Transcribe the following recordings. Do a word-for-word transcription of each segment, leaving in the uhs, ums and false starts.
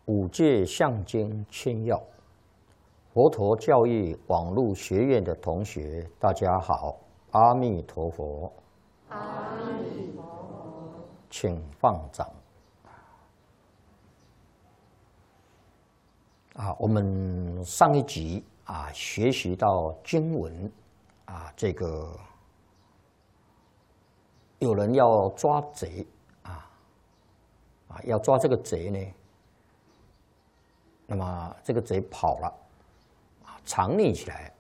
五戒相经千要，佛陀教育网络学院的同学，大家好，阿弥陀佛。 阿弥陀佛， 请放掌。啊，我们上一集啊学习到经文啊，这个有人要抓贼啊啊，要抓这个贼呢。那么这个贼跑了，啊，藏匿起来。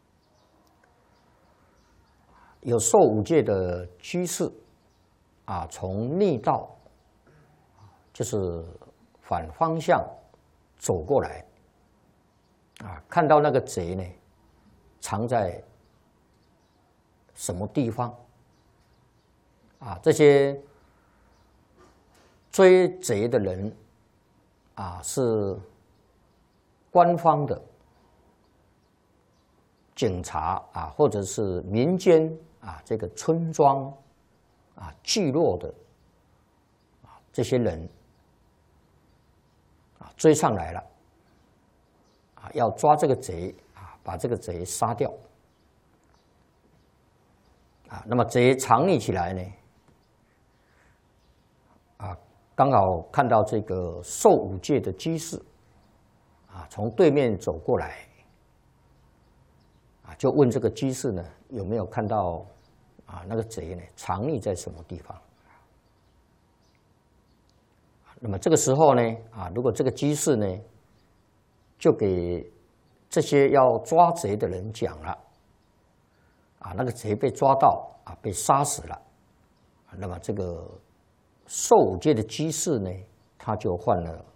有受五戒的居士，啊，从逆道，就是反方向走过来，啊，看到那个贼呢，藏在什么地方？啊，这些追贼的人，啊，是官方的警察啊，或者是民间啊，这个村庄啊、聚落的啊这些人啊追上来了啊，要抓这个贼啊，把这个贼杀掉啊。那么贼藏匿起来呢啊，刚好看到这个受五戒的居士啊，从对面走过来，啊，就问这个居士呢有没有看到啊那个贼呢藏匿在什么地方？那么这个时候呢，啊，如果这个居士呢，就给这些要抓贼的人讲了，啊，那个贼被抓到啊，被杀死了，那么这个受五戒的居士呢，他就犯了